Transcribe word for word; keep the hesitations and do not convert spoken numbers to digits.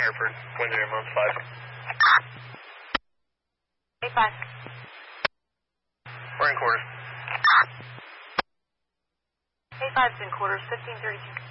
Hereford, wind area month five. eight five. We're in quarters. eight five's in quarters, fifteen thirty-two.